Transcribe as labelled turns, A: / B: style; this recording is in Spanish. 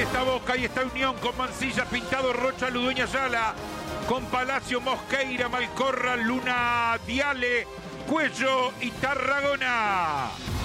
A: está Boca, ahí está Unión con Mancilla, Pintado, Rocha, Ludueña, Ayala, con Palacio, Mosqueira, Malcorra, Luna, Diale, Cuello y Tarragona.